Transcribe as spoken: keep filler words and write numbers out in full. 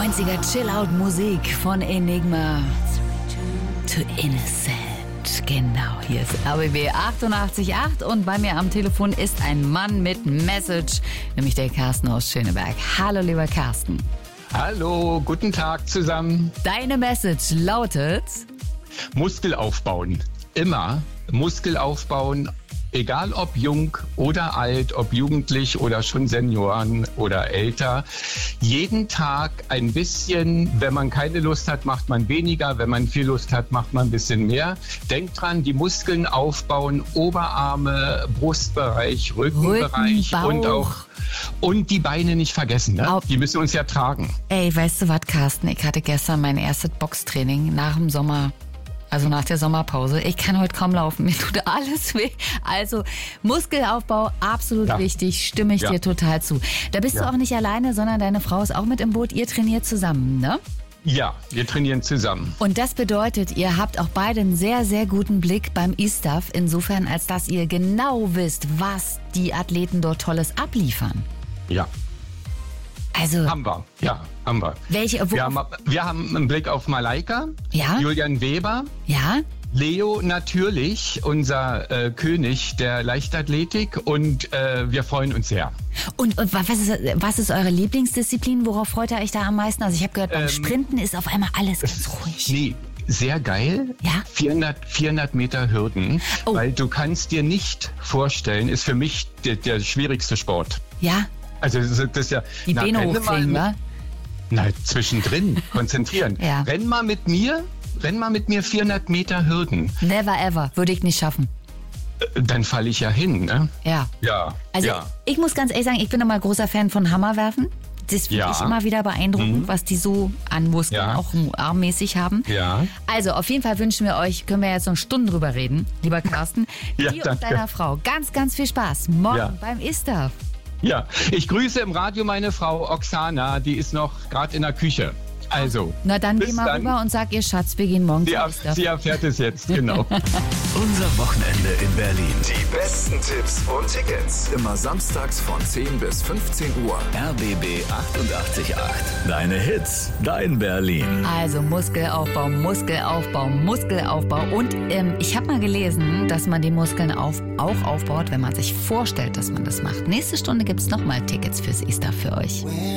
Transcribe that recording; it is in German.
neunziger Chill-Out-Musik von Enigma to Innocent. Genau, hier ist R B B achtundachtzig Komma acht und bei mir am Telefon ist ein Mann mit Message, nämlich der Carsten aus Schöneberg. Hallo, lieber Carsten. Hallo, guten Tag zusammen. Deine Message lautet: Muskel aufbauen. Immer Muskel aufbauen. Egal ob jung oder alt, ob jugendlich oder schon Senioren oder älter. Jeden Tag ein bisschen. Wenn man keine Lust hat, macht man weniger. Wenn man viel Lust hat, macht man ein bisschen mehr. Denkt dran, die Muskeln aufbauen. Oberarme, Brustbereich, Rückenbereich Rücken, und auch und die Beine nicht vergessen. Ne? Auf- Die müssen uns ja tragen. Ey, weißt du was, Carsten? Ich hatte gestern mein erstes Boxtraining nach dem Sommer. Also nach der Sommerpause. Ich kann heute kaum laufen. Mir tut alles weh. Also Muskelaufbau, absolut Ja. wichtig. Stimme ich Ja. dir total zu. Da bist Ja. du auch nicht alleine, sondern deine Frau ist auch mit im Boot. Ihr trainiert zusammen, ne? Ja, wir trainieren zusammen. Und das bedeutet, ihr habt auch beide einen sehr, sehr guten Blick beim E-Stuff. Insofern, als dass ihr genau wisst, was die Athleten dort Tolles abliefern. Ja, Also, haben wir. Ja, haben wir. welche, wo, Wir haben, wir haben einen Blick auf Malaika, Ja? Julian Weber, ja? Leo natürlich, unser äh, König der Leichtathletik und äh, wir freuen uns sehr. Und, und was, ist, was ist eure Lieblingsdisziplin? Worauf freut ihr euch da am meisten? Also ich habe gehört, beim Ähm, Sprinten ist auf einmal alles ganz ruhig. Nee, sehr geil. Ja? vierhundert, vierhundert Meter Hürden, Oh. weil du kannst dir nicht vorstellen, ist für mich der, der schwierigste Sport. Ja? Also das ist, das ist ja... Die na, Beine renne hochkriegen, mal- wa? Na, zwischendrin, konzentrieren. Ja. Renn mal mit mir, renn mal mit mir vierhundert Meter Hürden. Never ever. Würde ich nicht schaffen. Äh, Dann falle ich ja hin, ne? Ja. Ja, Also ja. ich muss ganz ehrlich sagen, ich bin immer großer Fan von Hammerwerfen. Das finde Ja. ich immer wieder beeindruckend, was die so an Muskeln Ja. auch armmäßig haben. Ja. Also auf jeden Fall wünschen wir euch, können wir jetzt noch Stunden drüber reden, lieber Carsten. Ja, Dir und danke. deiner Frau ganz, ganz viel Spaß morgen Ja. beim E-Stuff. Ja, ich grüße im Radio meine Frau Oksana, die ist noch gerade in der Küche. Also, Na dann bis geh mal dann. rüber und sag ihr Schatz, wir gehen morgen Sie, zum erf- E-Stuff. sie erfährt es jetzt, genau. Unser Wochenende in Berlin. Die besten Tipps und Tickets. Immer samstags von zehn bis fünfzehn Uhr. R B B achtundachtzig Komma acht. Deine Hits, dein Berlin. Also Muskelaufbau, Muskelaufbau, Muskelaufbau. Und ähm, ich habe mal gelesen, dass man die Muskeln auf, auch aufbaut, wenn man sich vorstellt, dass man das macht. Nächste Stunde gibt es nochmal Tickets fürs E-Stuff für euch.